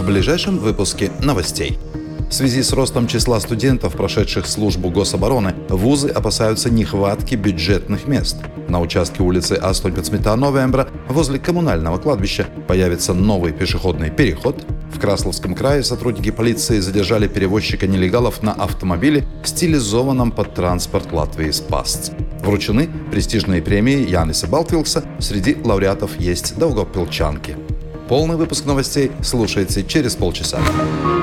в ближайшем выпуске новостей. В связи с ростом числа студентов, прошедших службу гособороны, вузы опасаются нехватки бюджетных мест. На участке улицы А-115 Новембра возле коммунального кладбища появится новый пешеходный переход. В Красловском крае сотрудники полиции задержали перевозчика нелегалов на автомобиле, стилизованном под транспорт Латвии «Спасц». Вручены престижные премии Яниса Балтвилкса, среди лауреатов есть даугавпилчанки. Полный выпуск новостей слушайте через полчаса.